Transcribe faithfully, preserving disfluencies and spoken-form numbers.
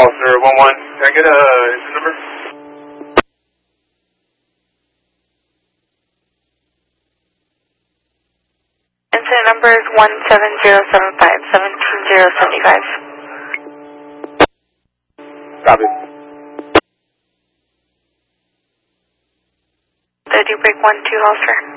Officer one one, can I get a incident number? Incident number is one seven zero seven five, seventeen zero seventy-five. Copy. Did you break one two, officer?